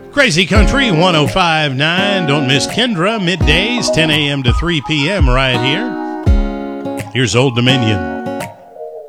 Crazy Country 105.9. Don't miss Kendra, middays, 10 a.m. to 3 p.m. right here. Here's Old Dominion.